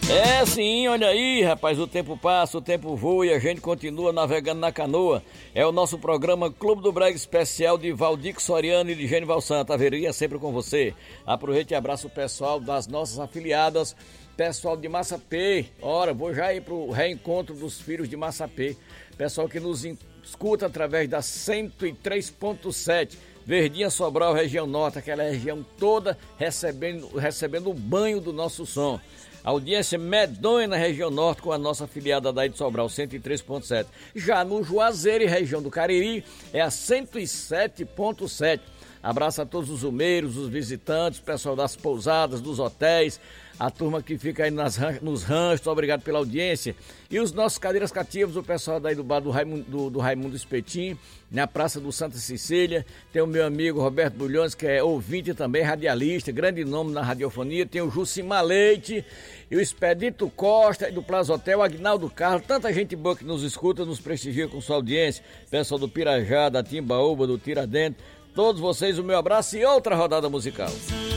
É sim, olha aí, rapaz, o tempo passa, o tempo voa e a gente continua navegando na canoa. É o nosso programa Clube do Brega Especial de Valdir Soriano e de Genival Santa. Averia sempre com você. Aproveite e abraça o pessoal das nossas afiliadas, pessoal de Massapê. Ora, vou já ir pro reencontro dos filhos de Massapê. Pessoal que nos escuta através da 103.7. Verdinha, Sobral, região norte, aquela região toda recebendo o banho do nosso som. Audiência medonha na região norte com a nossa afiliada daí de Sobral, 103.7. Já no Juazeiro e região do Cariri é a 107.7. Abraço a todos os umeiros, os visitantes, o pessoal das pousadas, dos hotéis, a turma que fica aí nos ranchos, obrigado pela audiência. E os nossos cadeiras cativas, o pessoal daí do bar do Raimundo Espetinho, na Praça do Santa Cecília. Tem o meu amigo Roberto Bulhões, que é ouvinte também, radialista, grande nome na radiofonia. Tem o Jucimar Leite e o Expedito Costa e do Plaza Hotel, Agnaldo Carlos, tanta gente boa que nos escuta, nos prestigia com sua audiência. Pessoal do Pirajá, da Timbaúba, do Tiradentes. Todos vocês, o meu abraço e outra rodada musical.